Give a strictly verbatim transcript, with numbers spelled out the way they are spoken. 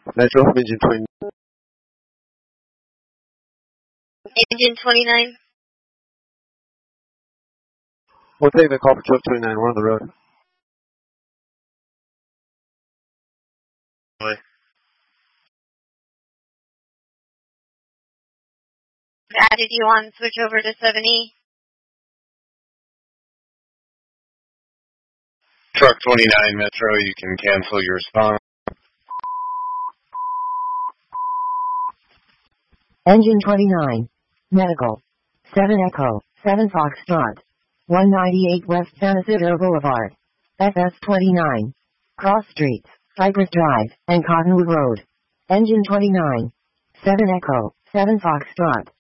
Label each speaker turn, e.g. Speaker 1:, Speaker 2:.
Speaker 1: Metro, engine twenty.
Speaker 2: Engine twenty-nine.
Speaker 1: We'll take the call for twelve twenty-nine. We're on the road.
Speaker 2: Added you on, switch over to seven E.
Speaker 3: Truck twenty-nine Metro, you can cancel your response.
Speaker 4: Engine twenty-nine. Medical. seven Echo, seven Foxtrot. one ninety-eight West San Isidro Boulevard. F S twenty-nine. Cross Streets, Cypress Drive, and Cottonwood Road. Engine twenty-nine. seven Echo, seven Foxtrot.